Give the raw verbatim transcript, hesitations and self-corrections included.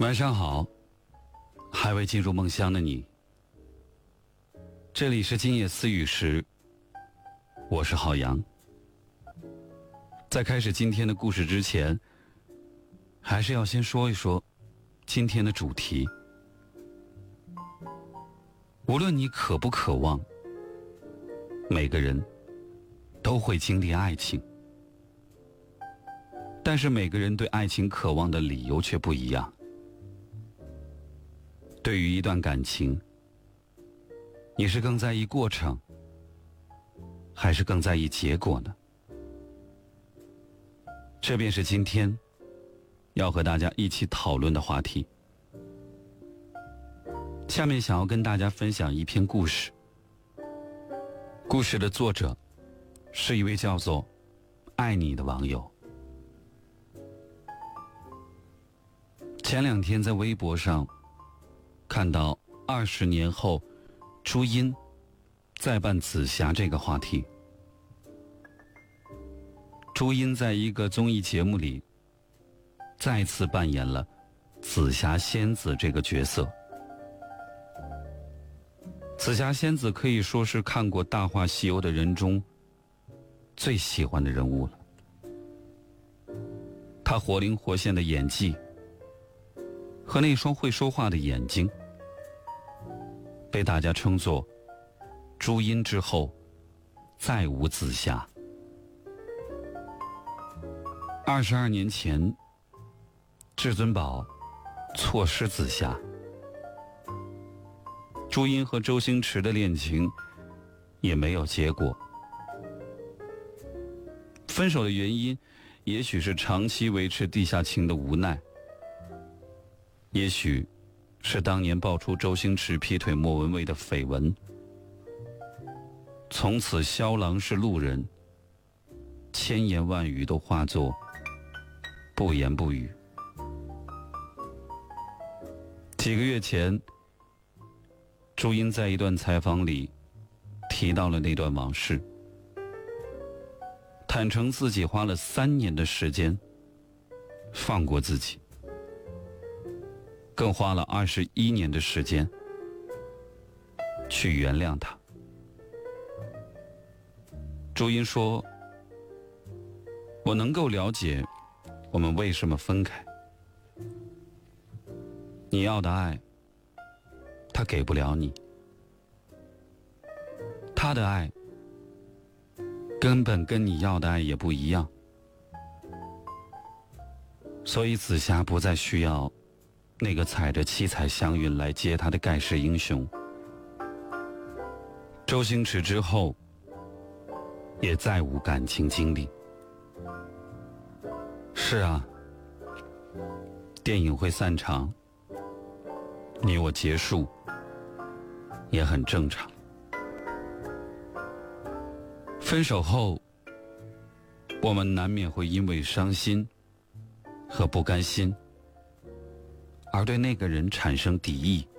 晚上好，还未进入梦乡的你，这里是今夜思雨时，我是浩洋。在开始今天的故事之前，还是要先说一说今天的主题。无论你渴不渴望，每个人都会经历爱情，但是每个人对爱情渴望的理由却不一样。对于一段感情，你是更在意过程，还是更在意结果呢？这便是今天要和大家一起讨论的话题。下面想要跟大家分享一篇故事，故事的作者是一位叫做爱你的网友。前两天在微博上看到二十年后朱茵再办紫霞这个话题。朱茵在一个综艺节目里再次扮演了紫霞仙子这个角色。紫霞仙子可以说是看过《大话西游》的人中最喜欢的人物了。她活灵活现的演技和那双会说话的眼睛，被大家称作朱茵之后再无紫霞。二十二年前，至尊宝错失紫霞，朱茵和周星驰的恋情也没有结果。分手的原因也许是长期维持地下情的无奈，也许是当年爆出周星驰劈腿莫文蔚的绯闻。从此萧郎是路人，千言万语都化作不言不语。几个月前，朱茵在一段采访里提到了那段往事，坦诚自己花了三年的时间放过自己，更花了二十一年的时间去原谅他。朱茵说，我能够了解我们为什么分开，你要的爱他给不了你，他的爱根本跟你要的爱也不一样，所以紫霞不再需要那个踩着七彩祥云来接他的盖世英雄。周星驰之后也再无感情经历。是啊，电影会散场，你我结束也很正常。分手后，我们难免会因为伤心和不甘心而对那个人产生敌意。